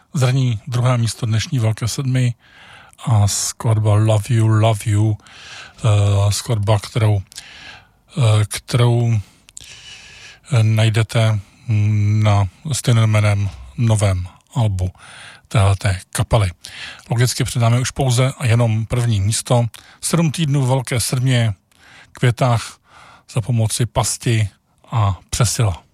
zraní druhé místo dnešní Velké sedmi a skladba Love You, skladba, kterou najdete na stejnojmenném novém albu téhleté kapely. Logicky předáme už pouze a jenom první místo. 7 týdnů v Velké sedmě, Květách za pomoci pasti a přesila.